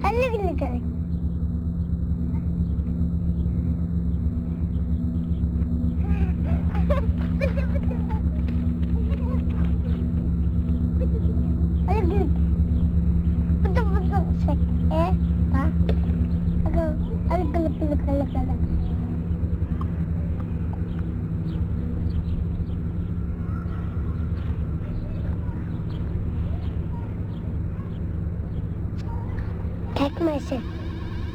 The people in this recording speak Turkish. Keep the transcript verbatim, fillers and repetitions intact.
Alag alag alag. Alag. Betul betul sek. Eh, pa. Alag alag alag alag alag alag. Tek misin?